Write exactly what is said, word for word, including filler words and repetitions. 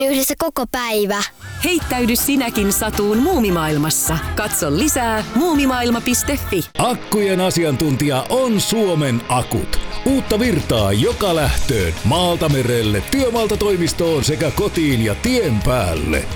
yhdessä koko päivä. Heittäydy sinäkin satuun muumimaailmassa. Katso lisää muumimaailma piste fi. Akkujen asiantuntija on Suomen Akut. Uutta virtaa joka lähtöön, maalta merelle, työmaalta toimistoon sekä kotiin ja tien päälle.